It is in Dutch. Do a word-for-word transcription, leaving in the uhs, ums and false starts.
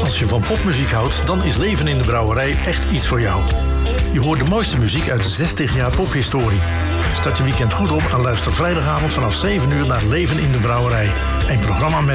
Als je van popmuziek houdt, dan is Leven in de Brouwerij echt iets voor jou. Je hoort de mooiste muziek uit zestig jaar pophistorie. Start je weekend goed op en luister vrijdagavond vanaf zeven uur naar Leven in de Brouwerij. Een programma met